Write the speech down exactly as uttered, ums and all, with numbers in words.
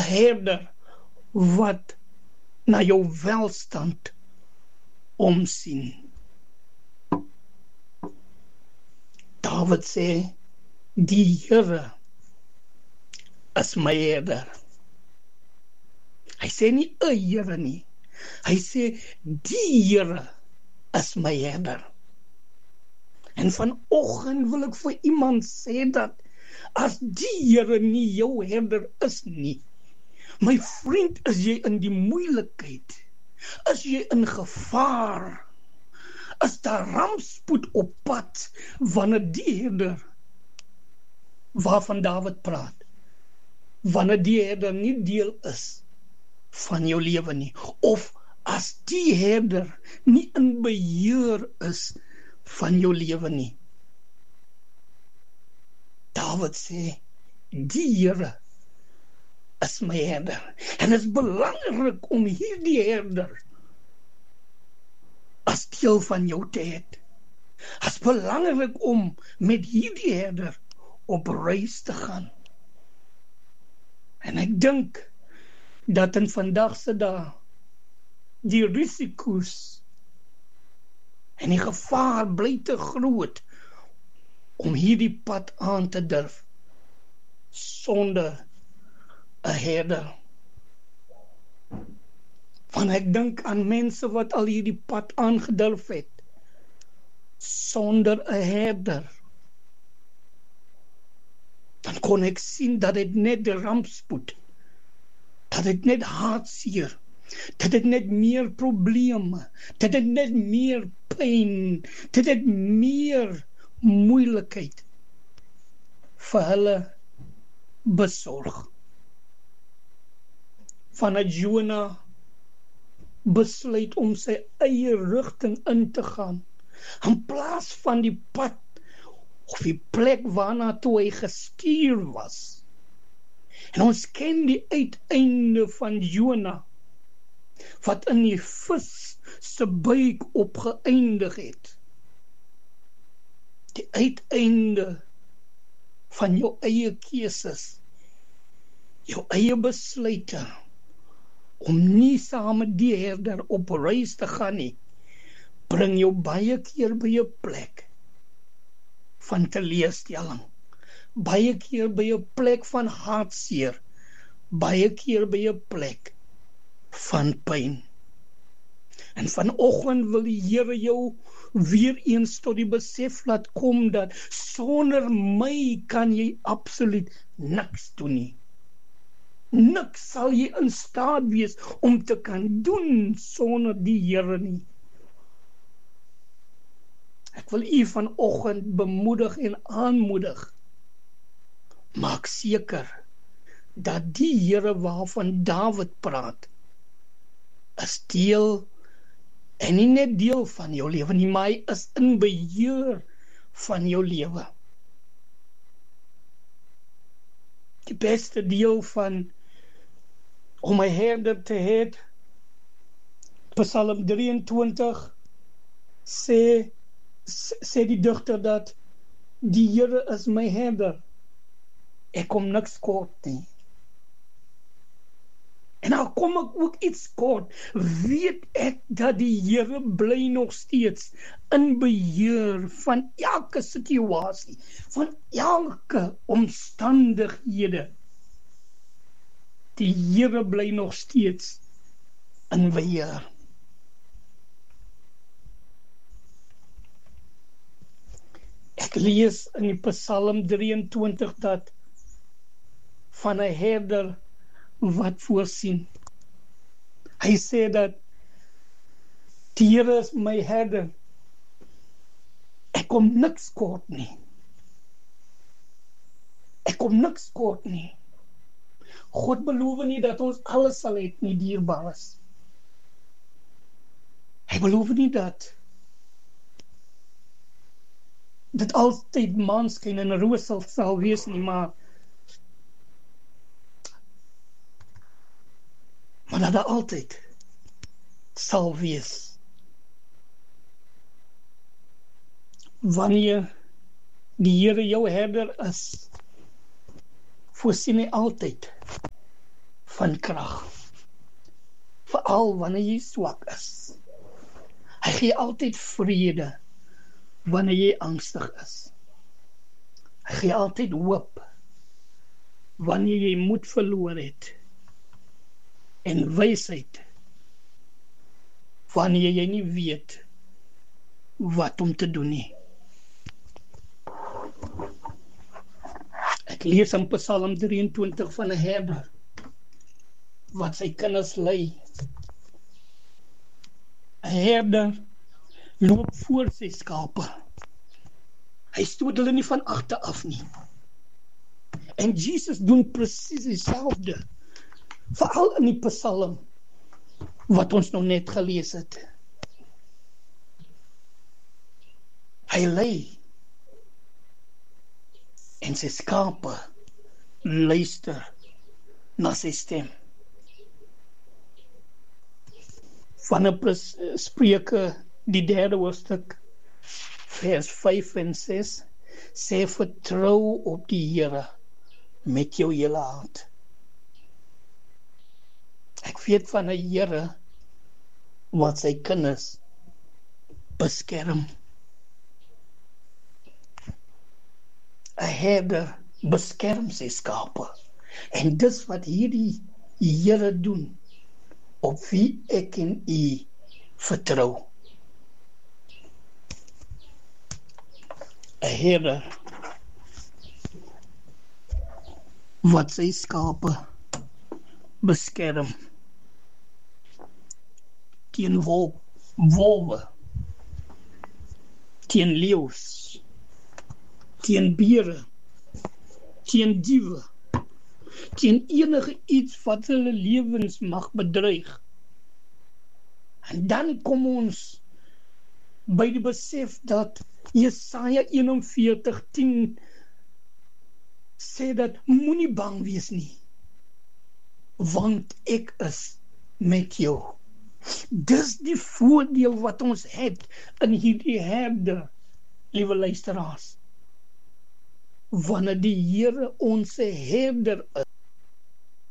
'n herder wat na jou welstand omsien. Dawid sê, die Here is my herder. Hy sê nie 'n Here nie. Hy sê, die Here is my herder. En vanoggend wil ek vir iemand sê dat, as die Here nie jou herder is nie, my vriend, is jy in die moeilikheid, is jy in gevaar, is daar rampspoed op pad, wanneer die herder, waarvan Dawid praat, wanneer die herder nie deel is van jou lewe nie, of as die herder nie in beheer is van jou lewe nie. Dawid sê, die Here is my herder. En het is belangrik om hierdie herder as deel van jou te hê. Het is belangrik om met hierdie herder op reis te gaan. En ek dink dat in vandag se dae die risiko's en die gevaar bly te groot om hierdie pad aan te durf sonder 'n herder. Want ek dink aan mense wat al hierdie pad aangedurf het sonder 'n herder. Dan kon ek sien dat dit net die rampspoed, dat dit net hartseer, dat dit net meer probleme, dat dit net meer pyn, dat dit meer moeilikheid vir hulle besorg. Vanuit Jona besluit om sy eie rigting in te gaan, in plaas van die pad of die plek waarna toe hy gestuur was. En ons ken die uiteinde van Jona, wat in die vis se buik opgeëindig het. Die uiteinde van jou eie keuses, jou eie besluite, om nie saam met die herder op reis te gaan nie, bring jou baie keer by 'n plek van teleurstelling, baie keer by 'n plek van hartseer, baie keer by 'n plek van pyn. En vanoggend wil die Here jou weer eens tot die besef laat kom dat sonder my kan jy absoluut niks doen nie. Niks sal jy in staat wees om te kan doen sonder die Here nie. Ek wil u vanoggend bemoedig en aanmoedig. Maak seker dat die Here waarvan Dawid praat, is deel en nie net deel van jou lewe nie, maar hy is in beheer van jou lewe. Die beste deel van om 'n herder te hê, Psalm drieëntwintig sê, sê die digter dat die Here is my herder, ek kom niks kort nie. En al kom ek ook iets kort, weet ek dat die Here bly nog steeds in beheer van elke situasie, van elke omstandighede. Die Here bly nog steeds in beheer. Ek lees in die Psalm drieëntwintig dat van 'n herder wat voorsien. Hy sê dat die Here is my herder. Ek kom niks kort nie. Ek kom niks kort nie. God beloof nie dat ons alles sal hê nie, dierbares. Hy beloof nie dat dit altyd maanskyn en roos sal wees nie, maar maar dat daar altyd sal wees. Wanneer die Here jou herder is, voorsien hy altyd van krag. Veral wanneer jy swak is. Hy gee altyd vrede wanneer jy angstig is. Hy gee altyd hoop wanneer jy moed verloor het. En wysheid wanneer jy nie weet wat om te doen nie. Ek lees in Psalm drieëntwintig van 'n herder wat sy kinders lei. 'n Herder loop voor sy skape. Hy stoot hulle nie van agter af nie. En Jesus doen presies dieselfde, veral in die Psalm wat ons nou net gelees het. Hy lei en sy skape luister na sy stem. Van 'n Spreuke, die derde hoofstuk, vers vyf en ses, sê vertrou op die Here met jou hele hart. Ek weet van 'n Here wat sy kinders beskerm. 'n Herder beskerm sy skape. En dis wat hierdie Here doen, op wie ek en u vertrou. 'n Herder wat sy skape beskerm teen wol, wolwe, teen leeu's, teen bere, teen diewe, teen enige iets wat hulle lewens mag bedreig. En dan kom ons by die besef dat Jesaja eenenveertig tien sê dat moenie bang wees nie, want ek is met jou. Dis die voordeel wat ons het in hierdie herder, liewe luisteraars. Wanneer die Here ons herder is,